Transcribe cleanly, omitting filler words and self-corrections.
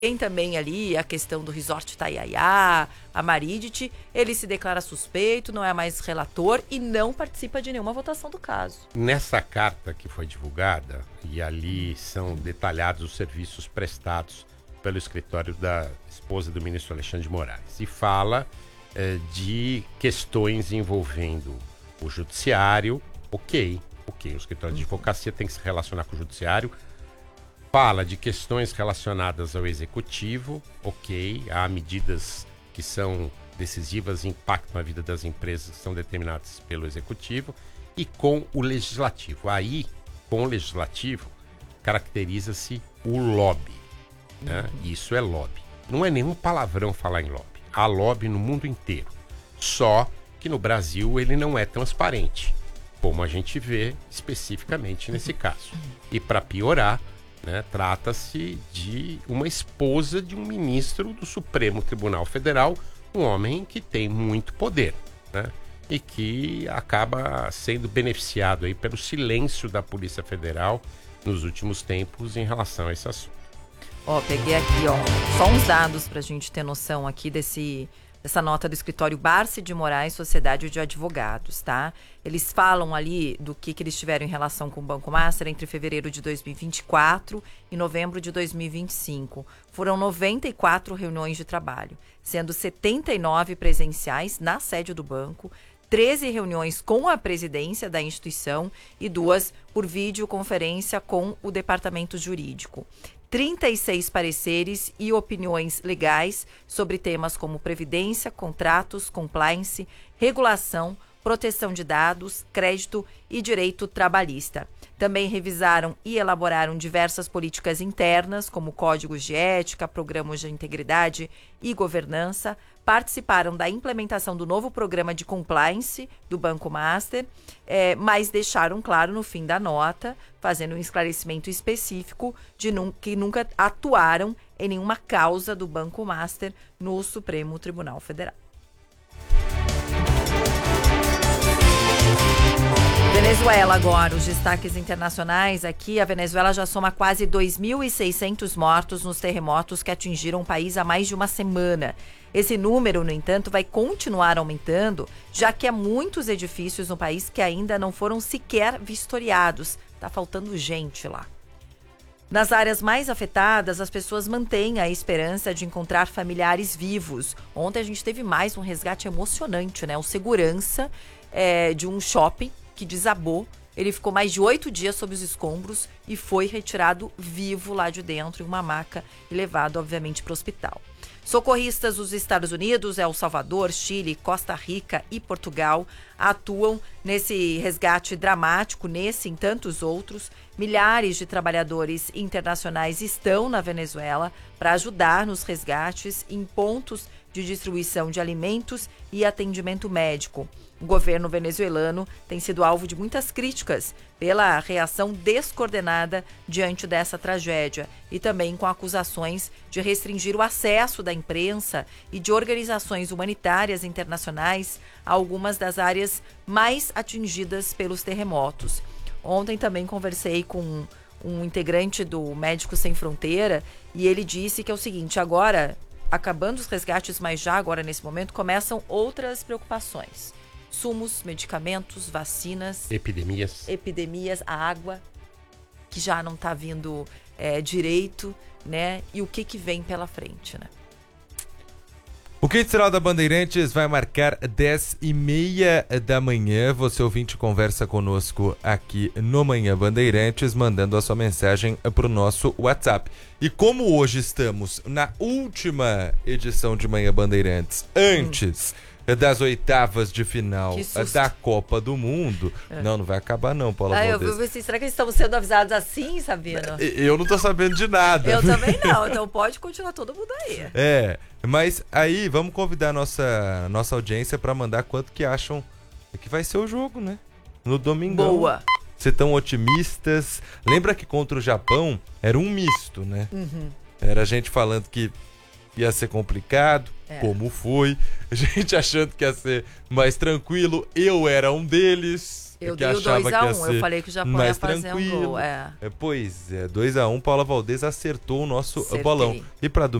Tem também ali a questão do Resort Itaiaiá, a Maridit, ele se declara suspeito, não é mais relator e não participa de nenhuma votação do caso. Nessa carta que foi divulgada, e ali são detalhados os serviços prestados pelo escritório da esposa do ministro Alexandre de Moraes, e fala de questões envolvendo o judiciário, ok, o escritório de advocacia tem que se relacionar com o judiciário. Fala de questões relacionadas ao executivo, ok, há medidas que são decisivas e impactam a vida das empresas que são determinadas pelo executivo, e com o legislativo. Aí, com o legislativo, caracteriza-se o lobby, né? Isso é lobby. Não é nenhum palavrão falar em lobby. Há lobby no mundo inteiro. Só que no Brasil ele não é transparente, como a gente vê especificamente nesse caso. E para piorar, né, trata-se de uma esposa de um ministro do Supremo Tribunal Federal, um homem que tem muito poder, né, e que acaba sendo beneficiado aí pelo silêncio da Polícia Federal nos últimos tempos em relação a esse assunto. Peguei aqui, só uns dados para a gente ter noção aqui dessa nota do escritório Barsi de Moraes, Sociedade de Advogados, tá? Eles falam ali do que eles tiveram em relação com o Banco Master entre fevereiro de 2024 e novembro de 2025. Foram 94 reuniões de trabalho, sendo 79 presenciais na sede do banco, 13 reuniões com a presidência da instituição e 2 por videoconferência com o departamento jurídico. 36 pareceres e opiniões legais sobre temas como previdência, contratos, compliance, regulação, proteção de dados, crédito e direito trabalhista. Também revisaram e elaboraram diversas políticas internas, como códigos de ética, programas de integridade e governança. Participaram da implementação do novo programa de compliance do Banco Master, mas deixaram claro no fim da nota, fazendo um esclarecimento específico de que nunca atuaram em nenhuma causa do Banco Master no Supremo Tribunal Federal. Venezuela agora, os destaques internacionais aqui. A Venezuela já soma quase 2.600 mortos nos terremotos que atingiram o país há mais de uma semana. Esse número, no entanto, vai continuar aumentando, já que há muitos edifícios no país que ainda não foram sequer vistoriados. Está faltando gente lá. Nas áreas mais afetadas, as pessoas mantêm a esperança de encontrar familiares vivos. Ontem a gente teve mais um resgate emocionante, né? O segurança de um shopping que desabou. Ele ficou mais de 8 dias sob os escombros e foi retirado vivo lá de dentro em uma maca e levado, obviamente, para o hospital. Socorristas dos Estados Unidos, El Salvador, Chile, Costa Rica e Portugal atuam nesse resgate dramático, nesse e em tantos outros. Milhares de trabalhadores internacionais estão na Venezuela para ajudar nos resgates em pontos de distribuição de alimentos e atendimento médico. O governo venezuelano tem sido alvo de muitas críticas pela reação descoordenada diante dessa tragédia e também com acusações de restringir o acesso da imprensa e de organizações humanitárias internacionais a algumas das áreas mais atingidas pelos terremotos. Ontem também conversei com um integrante do Médicos Sem Fronteira e ele disse que é o seguinte: agora, acabando os resgates, mas já agora nesse momento, começam outras preocupações. Insumos, medicamentos, vacinas, epidemias, a água, que já não está vindo direito, né? E o que vem pela frente, né? O Kit Central da Bandeirantes vai marcar 10h30 da manhã. Você, ouvinte, conversa conosco aqui no Manhã Bandeirantes, mandando a sua mensagem para o nosso WhatsApp. E como hoje estamos na última edição de Manhã Bandeirantes, antes das oitavas de final da Copa do Mundo. Não vai acabar não, Paula Valdez. Será que eles estão sendo avisados assim, Sabino? Eu não tô sabendo de nada. Eu também não, então pode continuar todo mundo aí. Mas aí vamos convidar a nossa audiência para mandar quanto que acham que vai ser o jogo, né? No domingão. Boa! Vocês estão otimistas? Lembra que contra o Japão era um misto, né? Era a gente falando que ia ser complicado, como foi. A gente achando que ia ser mais tranquilo. Eu era um deles. Eu que dei o achava que ia 2-1, eu ser falei que o Japão ia mais fazer um tranquilo. gol. Pois é, 2-1, Paula Valdez acertou o nosso Acertei. bolão. E para